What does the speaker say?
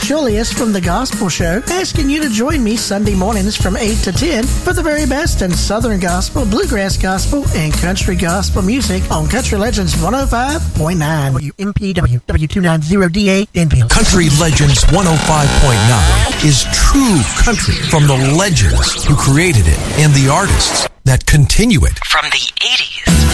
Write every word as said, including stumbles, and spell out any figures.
Julius from The Gospel Show, asking you to join me Sunday mornings from eight to ten for the very best in Southern Gospel, Bluegrass Gospel, and Country Gospel music on Country Legends one oh five point nine. W M P W W two ninety D A Denville. Country Legends one oh five point nine is true country from the legends who created it and the artists that continue it. From the eighties.